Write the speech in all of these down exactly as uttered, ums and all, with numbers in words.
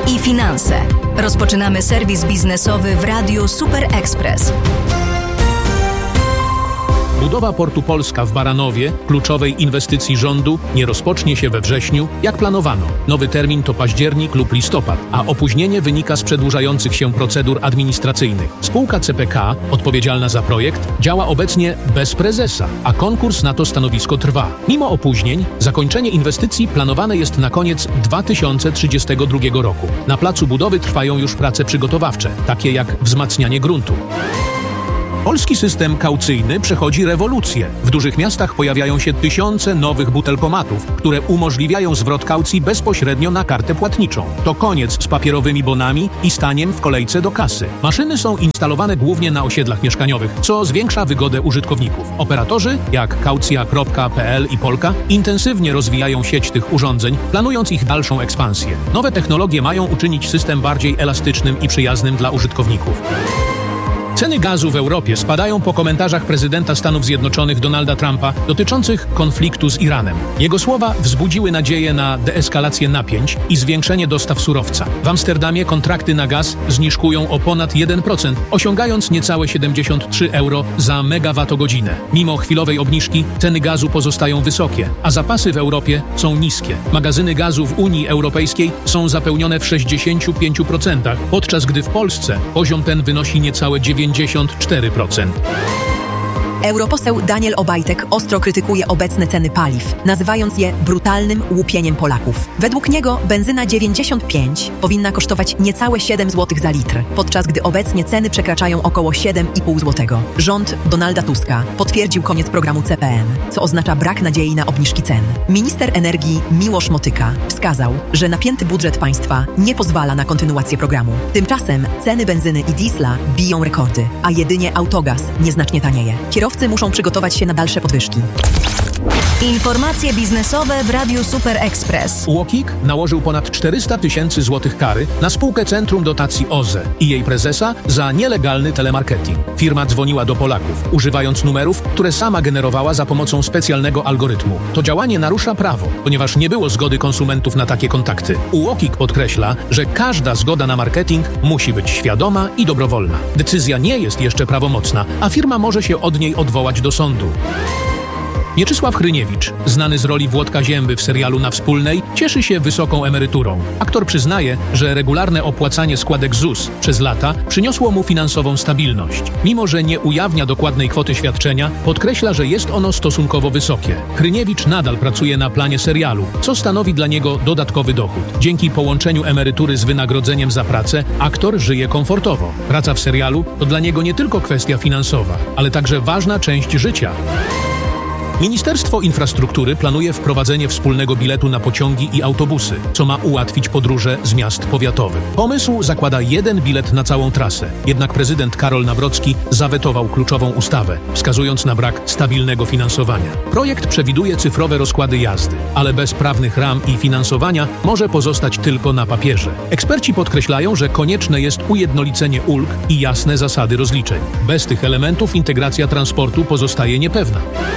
i finanse. Rozpoczynamy serwis biznesowy w Radiu Super Express. Budowa Portu Polska w Baranowie, kluczowej inwestycji rządu, nie rozpocznie się we wrześniu, jak planowano. Nowy termin to październik lub listopad, a opóźnienie wynika z przedłużających się procedur administracyjnych. Spółka C P K, odpowiedzialna za projekt, działa obecnie bez prezesa, a konkurs na to stanowisko trwa. Mimo opóźnień, zakończenie inwestycji planowane jest na koniec dwa tysiące trzydziestego drugiego roku. Na placu budowy trwają już prace przygotowawcze, takie jak wzmacnianie gruntu. Polski system kaucyjny przechodzi rewolucję. W dużych miastach pojawiają się tysiące nowych butelkomatów, które umożliwiają zwrot kaucji bezpośrednio na kartę płatniczą. To koniec z papierowymi bonami i staniem w kolejce do kasy. Maszyny są instalowane głównie na osiedlach mieszkaniowych, co zwiększa wygodę użytkowników. Operatorzy, jak kaucja kropka p l i Polka, intensywnie rozwijają sieć tych urządzeń, planując ich dalszą ekspansję. Nowe technologie mają uczynić system bardziej elastycznym i przyjaznym dla użytkowników. Ceny gazu w Europie spadają po komentarzach prezydenta Stanów Zjednoczonych Donalda Trumpa dotyczących konfliktu z Iranem. Jego słowa wzbudziły nadzieję na deeskalację napięć i zwiększenie dostaw surowca. W Amsterdamie kontrakty na gaz zniżkują o ponad jeden procent, osiągając niecałe siedemdziesiąt trzy euro za megawattogodzinę. Mimo chwilowej obniżki ceny gazu pozostają wysokie, a zapasy w Europie są niskie. Magazyny gazu w Unii Europejskiej są zapełnione w sześćdziesięciu pięciu procentach, podczas gdy w Polsce poziom ten wynosi niecałe dziewięćdziesiąt cztery procent. Europoseł Daniel Obajtek ostro krytykuje obecne ceny paliw, nazywając je brutalnym łupieniem Polaków. Według niego benzyna dziewięćdziesiąt pięć powinna kosztować niecałe siedem złotych za litr, podczas gdy obecnie ceny przekraczają około siedem i pół złotego. Rząd Donalda Tuska potwierdził koniec programu C P N, co oznacza brak nadziei na obniżki cen. Minister energii Miłosz Motyka wskazał, że napięty budżet państwa nie pozwala na kontynuację programu. Tymczasem ceny benzyny i diesla biją rekordy, a jedynie autogaz nieznacznie tanieje. Kierowcy muszą przygotować się na dalsze podwyżki. Informacje biznesowe w Radiu Super Express. U O K I K nałożył ponad czterysta tysięcy złotych kary na spółkę Centrum Dotacji O Z E i jej prezesa za nielegalny telemarketing. Firma dzwoniła do Polaków, używając numerów, które sama generowała za pomocą specjalnego algorytmu. To działanie narusza prawo, ponieważ nie było zgody konsumentów na takie kontakty. U O K I K podkreśla, że każda zgoda na marketing musi być świadoma i dobrowolna. Decyzja nie jest jeszcze prawomocna, a firma może się od niej odwołać do sądu. Mieczysław Hryniewicz, znany z roli Włodka Zięby w serialu Na Wspólnej, cieszy się wysoką emeryturą. Aktor przyznaje, że regularne opłacanie składek Z U S przez lata przyniosło mu finansową stabilność. Mimo że nie ujawnia dokładnej kwoty świadczenia, podkreśla, że jest ono stosunkowo wysokie. Hryniewicz nadal pracuje na planie serialu, co stanowi dla niego dodatkowy dochód. Dzięki połączeniu emerytury z wynagrodzeniem za pracę, aktor żyje komfortowo. Praca w serialu to dla niego nie tylko kwestia finansowa, ale także ważna część życia. Ministerstwo Infrastruktury planuje wprowadzenie wspólnego biletu na pociągi i autobusy, co ma ułatwić podróże z miast powiatowych. Pomysł zakłada jeden bilet na całą trasę, jednak prezydent Karol Nawrocki zawetował kluczową ustawę, wskazując na brak stabilnego finansowania. Projekt przewiduje cyfrowe rozkłady jazdy, ale bez prawnych ram i finansowania może pozostać tylko na papierze. Eksperci podkreślają, że konieczne jest ujednolicenie ulg i jasne zasady rozliczeń. Bez tych elementów integracja transportu pozostaje niepewna.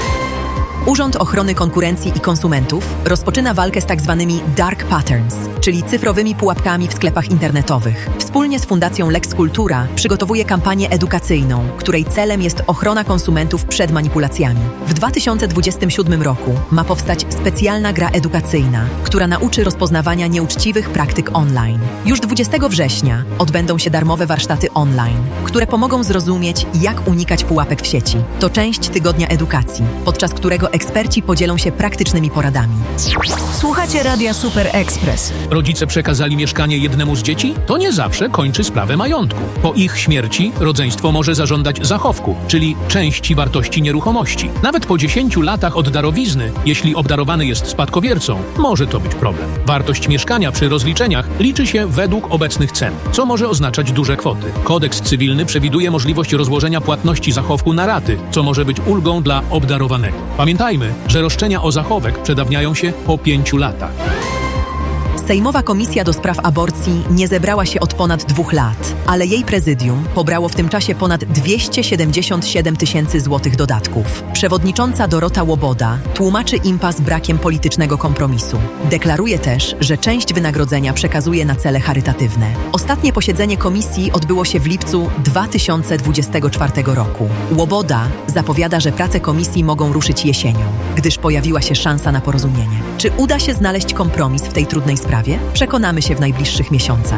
Urząd Ochrony Konkurencji i Konsumentów rozpoczyna walkę z tak zwanymi dark patterns, czyli cyfrowymi pułapkami w sklepach internetowych. Wspólnie z Fundacją Lex Kultura przygotowuje kampanię edukacyjną, której celem jest ochrona konsumentów przed manipulacjami. W dwa tysiące dwudziestym siódmym roku ma powstać specjalna gra edukacyjna, która nauczy rozpoznawania nieuczciwych praktyk online. Już dwudziestego września odbędą się darmowe warsztaty online, które pomogą zrozumieć, jak unikać pułapek w sieci. To część tygodnia edukacji, podczas którego eksperci podzielą się praktycznymi poradami. Słuchacie Radia Super Express. Rodzice przekazali mieszkanie jednemu z dzieci? To nie zawsze kończy sprawę majątku. Po ich śmierci rodzeństwo może zażądać zachowku, czyli części wartości nieruchomości. Nawet po dziesięciu latach od darowizny, jeśli obdarowany jest spadkobiercą, może to być problem. Wartość mieszkania przy rozliczeniach liczy się według obecnych cen, co może oznaczać duże kwoty. Kodeks cywilny przewiduje możliwość rozłożenia płatności zachowku na raty, co może być ulgą dla obdarowanego. Pamiętajmy, że roszczenia o zachowek przedawniają się po pięciu latach. Sejmowa Komisja do Spraw Aborcji nie zebrała się od ponad dwóch lat, ale jej prezydium pobrało w tym czasie ponad dwieście siedemdziesiąt siedem tysięcy złotych dodatków. Przewodnicząca Dorota Łoboda tłumaczy impas brakiem politycznego kompromisu. Deklaruje też, że część wynagrodzenia przekazuje na cele charytatywne. Ostatnie posiedzenie komisji odbyło się w lipcu dwa tysiące dwudziestego czwartego roku. Łoboda zapowiada, że prace komisji mogą ruszyć jesienią, gdyż pojawiła się szansa na porozumienie. Czy uda się znaleźć kompromis w tej trudnej sprawie? Przekonamy się w najbliższych miesiącach.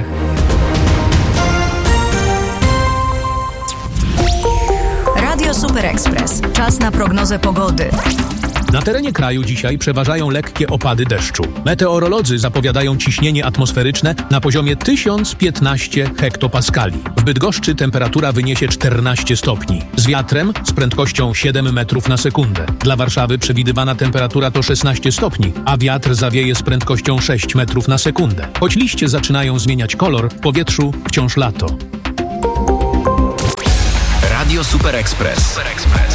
Radio Super Express. Czas na prognozę pogody. Na terenie kraju dzisiaj przeważają lekkie opady deszczu. Meteorolodzy zapowiadają ciśnienie atmosferyczne na poziomie tysiąc piętnaście hektopaskali. W Bydgoszczy temperatura wyniesie czternaście stopni. Z wiatrem z prędkością siedem metrów na sekundę. Dla Warszawy przewidywana temperatura to szesnaście stopni, a wiatr zawieje z prędkością sześć metrów na sekundę. Choć liście zaczynają zmieniać kolor, w powietrzu wciąż lato. Radio Super Express. Super Express.